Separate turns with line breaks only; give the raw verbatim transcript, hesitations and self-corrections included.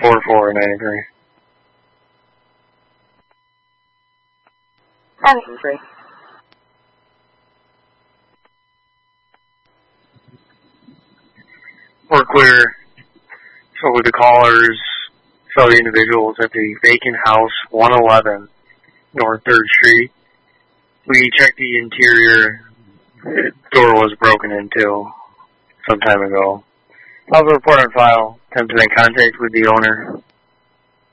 four four ninety-three.
ninety-three.
We're clear. So with the callers, saw the individuals at the vacant house, one eleven North third Street. We checked the interior. The door was broken into some time ago. I'll have a report on file. Attempt to make contact with the owner.